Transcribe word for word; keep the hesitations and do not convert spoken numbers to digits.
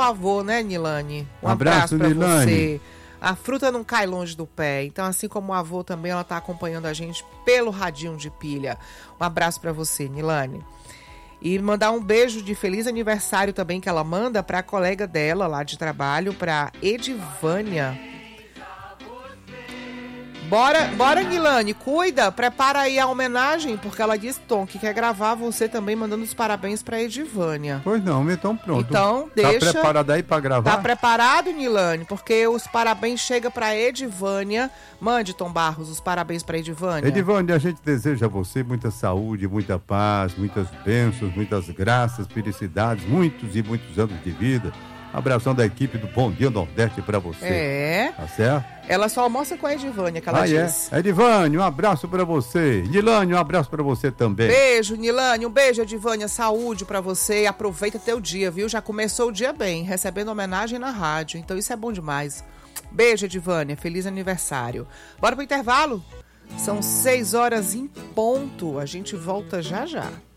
avô, né, Nilane? Um, Um abraço, abraço pra Nilane. você. A fruta não cai longe do pé. Então, assim como o avô também, ela tá acompanhando a gente pelo radinho de pilha. Um abraço pra você, Nilane. E mandar um beijo de feliz aniversário também que ela manda pra colega dela lá de trabalho, pra Edivânia. Bora, bora, Nilane, cuida, prepara aí a homenagem, porque ela disse, Tom, que quer gravar você também mandando os parabéns pra Edivânia. Pois não, então pronto. Então, deixa... Tá preparado aí pra gravar? Tá preparado, Nilane? Porque os parabéns chegam pra Edivânia. Mande, Tom Barros, os parabéns pra Edivânia. Edivânia, a gente deseja a você muita saúde, muita paz, muitas bênçãos, muitas graças, felicidades, muitos e muitos anos de vida. Abração da equipe do Bom Dia Nordeste pra você. É. Tá certo? Ela só almoça com a Edivânia, que ela ah, diz. É. Edivânia, um abraço pra você. Nilane, um abraço pra você também. Beijo, Nilane. Um beijo, Edivânia. Saúde pra você e aproveita teu dia, viu? Já começou o dia bem, recebendo homenagem na rádio. Então isso é bom demais. Beijo, Edivânia. Feliz aniversário. Bora pro intervalo? São seis horas em ponto. A gente volta já já.